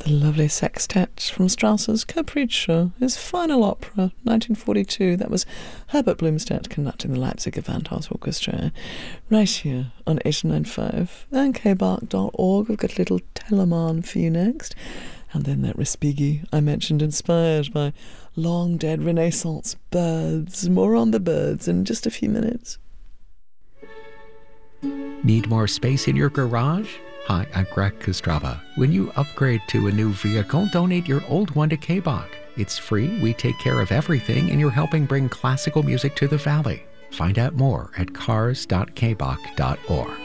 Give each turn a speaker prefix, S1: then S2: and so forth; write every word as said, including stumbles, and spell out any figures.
S1: The lovely sextet from Strauss's Capriccio, his final opera, nineteen forty-two. That was Herbert Blomstedt conducting the Leipzig Gewandhaus Orchestra. Right here on eighty-nine point five and k bark dot org. We've got a little Telemann for you next. And then that Respighi I mentioned, inspired by long-dead Renaissance birds. More on the birds in just a few minutes.
S2: Need more space in your garage? Hi, I'm Greg Kostrava. When you upgrade to a new vehicle, donate your old one to K B O C. It's free, we take care of everything, and you're helping bring classical music to the Valley. Find out more at cars dot k b o c dot org.